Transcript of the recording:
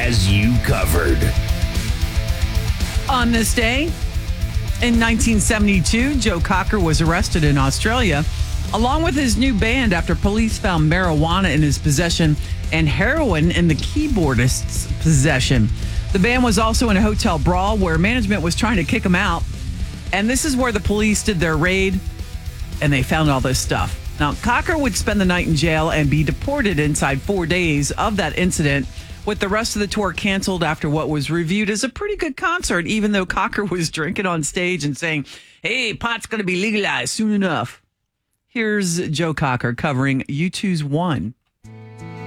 has you covered. On this day, in 1972, Joe Cocker was arrested in Australia along with his new band after police found marijuana in his possession and heroin in the keyboardist's possession. The band was also in a hotel brawl where management was trying to kick him out. And this is where the police did their raid and they found all this stuff. Now, Cocker would spend the night in jail and be deported inside 4 days of that incident, with the rest of the tour canceled after what was reviewed as a pretty good concert, even though Cocker was drinking on stage and saying, hey, pot's going to be legalized soon enough. Here's Joe Cocker covering U2's One.